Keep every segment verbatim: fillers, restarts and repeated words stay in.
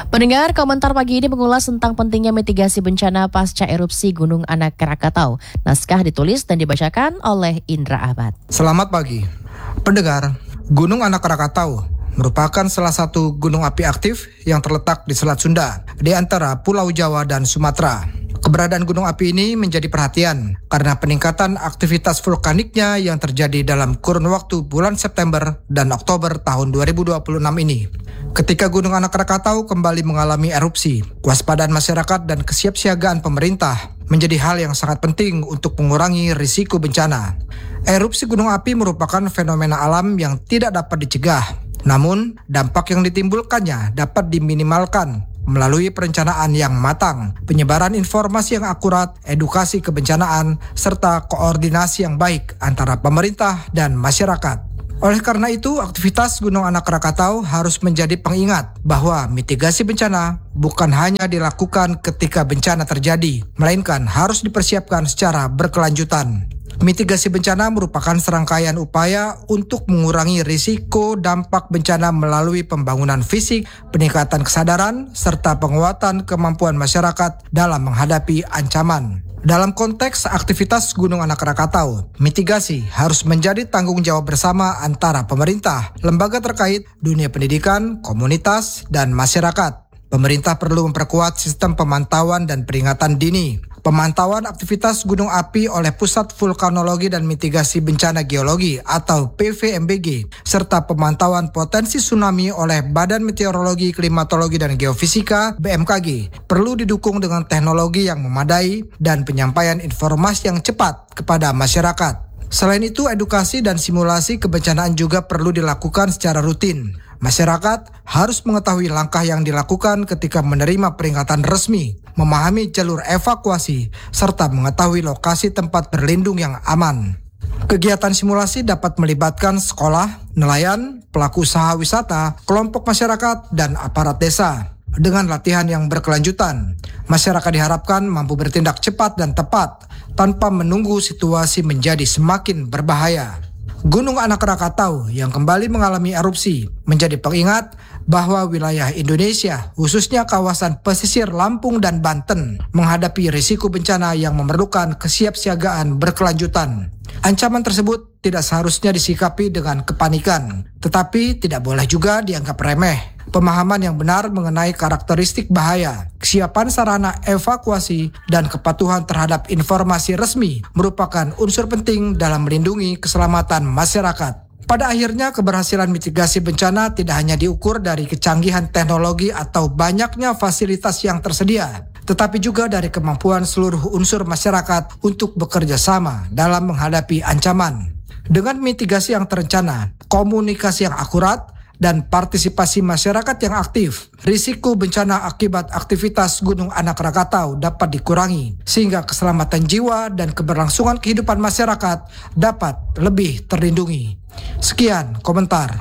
Pendengar, komentar pagi ini mengulas tentang pentingnya mitigasi bencana pasca erupsi Gunung Anak Krakatau. Naskah ditulis dan dibacakan oleh Indra Ahmad. Selamat pagi. Pendengar, Gunung Anak Krakatau merupakan salah satu gunung api aktif yang terletak di Selat Sunda, di antara Pulau Jawa dan Sumatera. Keberadaan gunung api ini menjadi perhatian karena peningkatan aktivitas vulkaniknya yang terjadi dalam kurun waktu bulan September dan Oktober tahun dua ribu dua puluh enam ini. Ketika Gunung Anak Krakatau kembali mengalami erupsi, kewaspadaan masyarakat dan kesiapsiagaan pemerintah menjadi hal yang sangat penting untuk mengurangi risiko bencana. Erupsi gunung api merupakan fenomena alam yang tidak dapat dicegah, namun dampak yang ditimbulkannya dapat diminimalkan melalui perencanaan yang matang, penyebaran informasi yang akurat, edukasi kebencanaan, serta koordinasi yang baik antara pemerintah dan masyarakat. Oleh karena itu, aktivitas Gunung Anak Krakatau harus menjadi pengingat bahwa mitigasi bencana bukan hanya dilakukan ketika bencana terjadi, melainkan harus dipersiapkan secara berkelanjutan. Mitigasi bencana merupakan serangkaian upaya untuk mengurangi risiko dampak bencana melalui pembangunan fisik, peningkatan kesadaran, serta penguatan kemampuan masyarakat dalam menghadapi ancaman. Dalam konteks aktivitas Gunung Anak Krakatau, mitigasi harus menjadi tanggung jawab bersama antara pemerintah, lembaga terkait, dunia pendidikan, komunitas, dan masyarakat. Pemerintah perlu memperkuat sistem pemantauan dan peringatan dini. Pemantauan aktivitas gunung api oleh Pusat Vulkanologi dan Mitigasi Bencana Geologi atau P V M B G, serta pemantauan potensi tsunami oleh Badan Meteorologi, Klimatologi, dan Geofisika B M K G perlu didukung dengan teknologi yang memadai dan penyampaian informasi yang cepat kepada masyarakat. Selain itu, edukasi dan simulasi kebencanaan juga perlu dilakukan secara rutin. Masyarakat harus mengetahui langkah yang dilakukan ketika menerima peringatan resmi, memahami jalur evakuasi, serta mengetahui lokasi tempat berlindung yang aman. Kegiatan simulasi dapat melibatkan sekolah, nelayan, pelaku usaha wisata, kelompok masyarakat, dan aparat desa. Dengan latihan yang berkelanjutan, masyarakat diharapkan mampu bertindak cepat dan tepat tanpa menunggu situasi menjadi semakin berbahaya. Gunung Anak Krakatau yang kembali mengalami erupsi menjadi pengingat bahwa wilayah Indonesia, khususnya kawasan pesisir Lampung dan Banten, menghadapi risiko bencana yang memerlukan kesiapsiagaan berkelanjutan. Ancaman tersebut tidak seharusnya disikapi dengan kepanikan, tetapi tidak boleh juga dianggap remeh. Pemahaman yang benar mengenai karakteristik bahaya, kesiapan sarana evakuasi, dan kepatuhan terhadap informasi resmi merupakan unsur penting dalam melindungi keselamatan masyarakat. Pada akhirnya, keberhasilan mitigasi bencana tidak hanya diukur dari kecanggihan teknologi atau banyaknya fasilitas yang tersedia, tetapi juga dari kemampuan seluruh unsur masyarakat untuk bekerja sama dalam menghadapi ancaman. Dengan mitigasi yang terencana, komunikasi yang akurat, dan partisipasi masyarakat yang aktif, risiko bencana akibat aktivitas Gunung Anak Krakatau dapat dikurangi, sehingga keselamatan jiwa dan keberlangsungan kehidupan masyarakat dapat lebih terlindungi. Sekian komentar.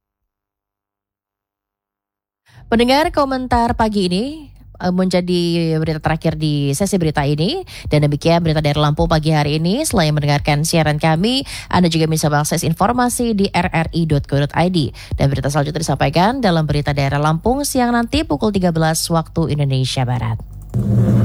Pendengar, komentar pagi ini menjadi berita terakhir di sesi berita ini. Dan demikian berita dari Lampung pagi hari ini. Selain mendengarkan siaran kami, Anda juga bisa mengakses informasi di r r i dot co dot i d. Dan berita selanjutnya disampaikan dalam berita daerah Lampung siang nanti pukul tiga belas waktu Indonesia Barat.